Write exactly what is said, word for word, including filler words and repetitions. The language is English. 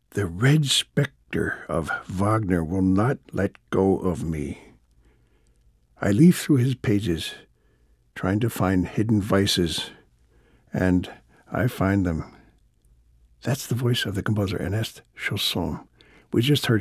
The red spectre of Wagner will not let go of me. I leaf through his pages, trying to find hidden vices, and I find them. That's the voice of the composer, Ernest Chausson. We just heard